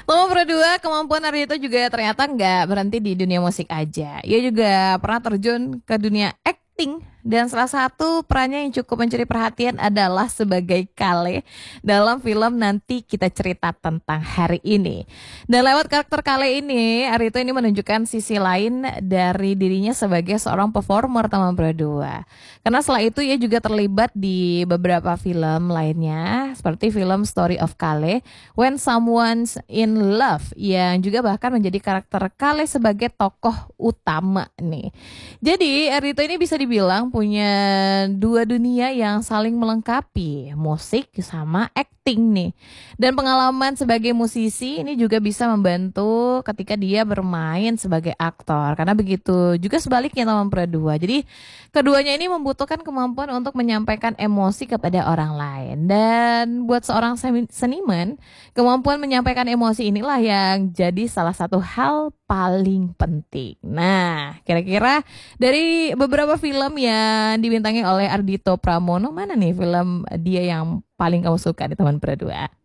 Loma berdua, kemampuan Ardhito juga ternyata nggak berhenti di dunia musik aja. Ia juga pernah terjun ke dunia acting dan salah satu perannya yang cukup mencuri perhatian adalah sebagai Kale dalam film Nanti Kita Cerita Tentang Hari Ini. Dan lewat karakter Kale ini, Ardhito ini menunjukkan sisi lain dari dirinya sebagai seorang performer teman berdua. Karena setelah itu ia juga terlibat di beberapa film lainnya seperti film Story of Kale, When Someone's in Love yang juga bahkan menjadi karakter Kale sebagai tokoh utama nih. Jadi Ardhito ini bisa dibilang punya dua dunia yang saling melengkapi, musik sama acting nih. Dan pengalaman sebagai musisi ini juga bisa membantu ketika dia bermain sebagai aktor. Karena begitu juga sebaliknya teman berdua. Jadi keduanya ini membutuhkan kemampuan untuk menyampaikan emosi kepada orang lain. Dan buat seorang seniman, kemampuan menyampaikan emosi inilah yang jadi salah satu hal paling penting. Nah, kira-kira dari beberapa film yang dibintangi oleh Ardhito Pramono, mana nih film dia yang paling kamu suka di teman berdua?